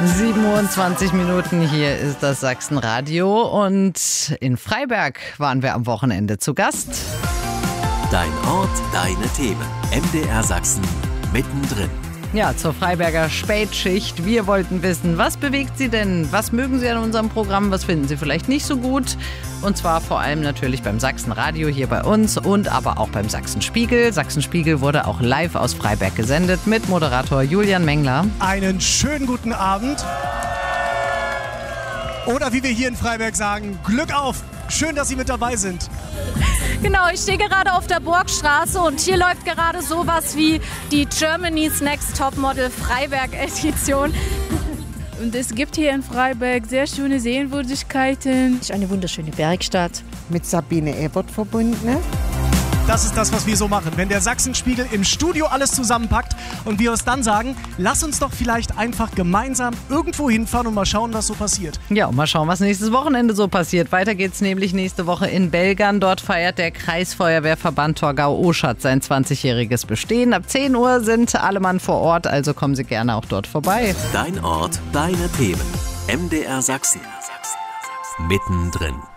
27 Minuten, hier ist das Sachsenradio und in Freiberg waren wir am Wochenende zu Gast. Dein Ort, deine Themen. MDR Sachsen mittendrin. Ja, zur Freiberger Spätschicht. Wir wollten wissen, was bewegt Sie denn? Was mögen Sie an unserem Programm? Was finden Sie vielleicht nicht so gut? Und zwar vor allem natürlich beim Sachsenradio hier bei uns und aber auch beim Sachsenspiegel. Sachsenspiegel wurde auch live aus Freiberg gesendet mit Moderator Julian Mengler. Einen schönen guten Abend. Oder wie wir hier in Freiberg sagen, Glück auf. Schön, dass Sie mit dabei sind. Genau, ich stehe gerade auf der Burgstraße und hier läuft gerade sowas wie die Germany's Next Topmodel Freiberg Edition. Und es gibt hier in Freiberg sehr schöne Sehenswürdigkeiten. Eine wunderschöne Bergstadt. Mit Sabine Ebert verbunden. Das ist das, was wir so machen. Wenn der Sachsenspiegel im Studio alles zusammenpackt und wir uns dann sagen, lass uns doch vielleicht einfach gemeinsam irgendwo hinfahren und mal schauen, was so passiert. Ja, und mal schauen, was nächstes Wochenende so passiert. Weiter geht's nämlich nächste Woche in Belgern. Dort feiert der Kreisfeuerwehrverband Torgau-Oschatz sein 20-jähriges Bestehen. Ab 10 Uhr sind alle Mann vor Ort, also kommen Sie gerne auch dort vorbei. Dein Ort, deine Themen. MDR Sachsen. Mittendrin.